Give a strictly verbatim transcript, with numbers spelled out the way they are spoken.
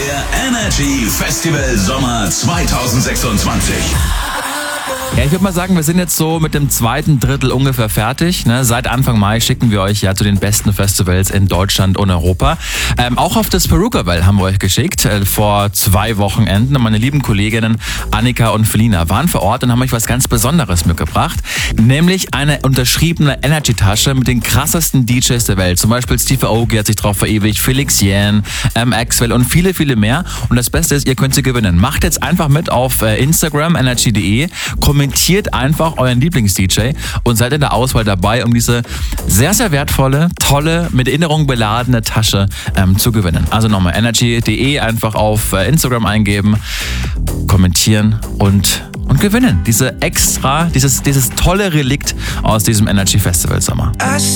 Der Energy Festival Sommer zwanzig sechsundzwanzig. Ja, ich würde mal sagen, wir sind jetzt so mit dem zweiten Drittel ungefähr fertig. Ne? Seit Anfang Mai schicken wir euch ja zu den besten Festivals in Deutschland und Europa. Ähm, auch auf das Perukaville haben wir euch geschickt, äh, vor zwei Wochenenden. Und meine lieben Kolleginnen Annika und Felina waren vor Ort und haben euch was ganz Besonderes mitgebracht. Nämlich eine unterschriebene Energy-Tasche mit den krassesten D Js der Welt. Zum Beispiel Steve Aoki hat sich drauf verewigt, Felix Jähn, ähm, Axwell und viele, viele mehr. Und das Beste ist, ihr könnt sie gewinnen. Macht jetzt einfach mit auf äh, Instagram, energy punkt de, kommentiert einfach euren Lieblings-D J und seid in der Auswahl dabei, um diese sehr, sehr wertvolle, tolle, mit Erinnerung beladene Tasche ähm, zu gewinnen. Also nochmal energy punkt de einfach auf äh, Instagram eingeben, kommentieren und, und gewinnen. Diese extra, dieses, dieses tolle Relikt aus diesem Energy Festival Sommer.